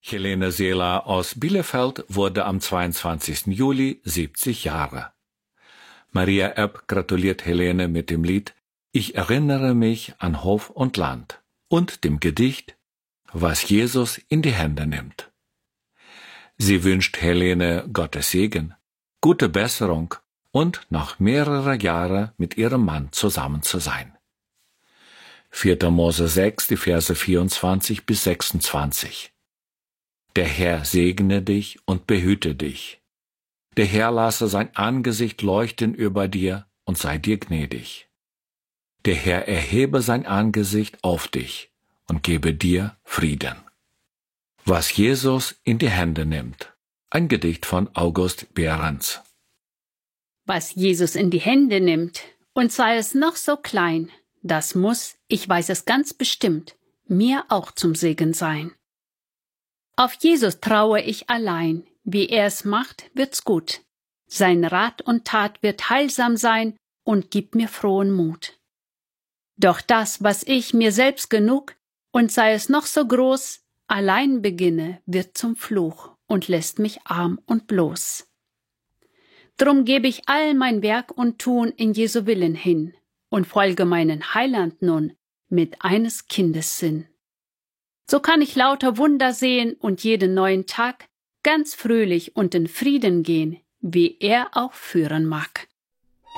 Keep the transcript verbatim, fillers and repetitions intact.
Helene Seeler aus Bielefeld wurde am zweiundzwanzigsten Juli siebzig Jahre. Maria Epp gratuliert Helene mit dem Lied »Ich erinnere mich an Hof und Land« und dem Gedicht »Was Jesus in die Hände nimmt«. Sie wünscht Helene Gottes Segen, gute Besserung und noch mehrere Jahre mit ihrem Mann zusammen zu sein. vierter Mose sechs, die Verse vierundzwanzig bis sechsundzwanzig. Der Herr segne dich und behüte dich. Der Herr lasse sein Angesicht leuchten über dir und sei dir gnädig. Der Herr erhebe sein Angesicht auf dich und gebe dir Frieden. Was Jesus in die Hände nimmt. Ein Gedicht von August Behrens. Was Jesus in die Hände nimmt, und sei es noch so klein, das muss, ich weiß es ganz bestimmt, mir auch zum Segen sein. Auf Jesus traue ich allein, wie er es macht, wird's gut. Sein Rat und Tat wird heilsam sein und gibt mir frohen Mut. Doch das, was ich mir selbst genug, und sei es noch so groß, allein beginne, wird zum Fluch und lässt mich arm und bloß. Drum gebe ich all mein Werk und Tun in Jesu Willen hin und folge meinen Heiland nun mit eines Kindes Sinn. So kann ich lauter Wunder sehen und jeden neuen Tag ganz fröhlich und in Frieden gehen, wie er auch führen mag.